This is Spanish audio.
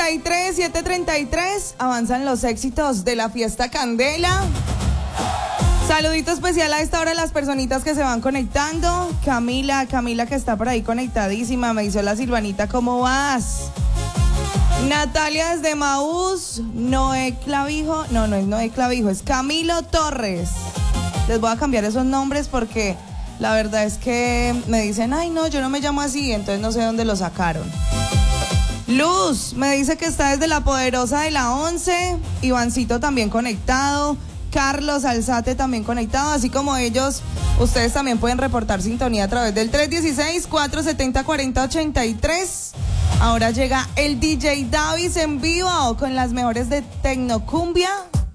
7:33, avanzan los éxitos de la fiesta Candela. Saludito especial a esta hora a las personitas que se van conectando. Camila que está por ahí conectadísima, me dice: hola Silvanita, ¿cómo vas? Natalia desde Maús, Noé Clavijo, no es Noé Clavijo, es Camilo Torres. Les voy a cambiar esos nombres porque la verdad es que me dicen: ay no, yo no me llamo así, entonces no sé dónde lo sacaron. Luz me dice que está desde la Poderosa de la 11, Ivancito también conectado, Carlos Alzate también conectado, así como ellos, ustedes también pueden reportar sintonía a través del 316-470-4083. Ahora llega el DJ Davis en vivo con las mejores de Tecnocumbia.